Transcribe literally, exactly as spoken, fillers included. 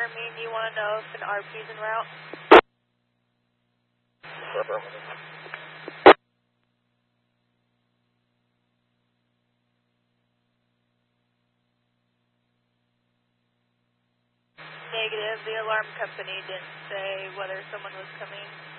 I mean, you want to know if an R P is en route? Negative. The alarm company didn't say whether someone was coming.